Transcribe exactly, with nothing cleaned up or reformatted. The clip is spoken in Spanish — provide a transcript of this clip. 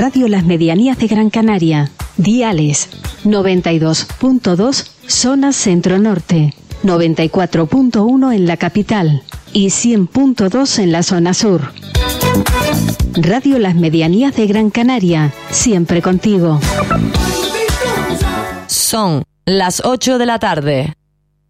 Radio Las Medianías de Gran Canaria. Diales noventa y dos punto dos zona centro-norte, noventa y cuatro punto uno en la capital y cien punto dos en la zona sur. Radio Las Medianías de Gran Canaria, siempre contigo. Son las ocho de la tarde.